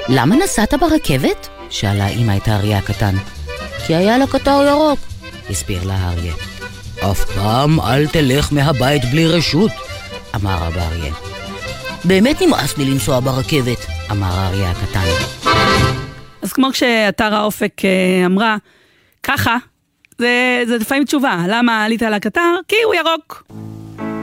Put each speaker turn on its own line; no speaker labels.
למה נסעת ברכבת? שאלה אמא את האריה הקטן. כי היה לה קטר ירוק, הסביר לה האריה. אף פעם אל תלך מהבית בלי רשות, אמר אבא אריה. באמת נמאס לי לנסוע ברכבת, אמר האריה הקטן.
אז כמו כשאתר האופק אמרה, ככה, זה לפעמים תשובה. למה עלית על הקטר? כי הוא ירוק.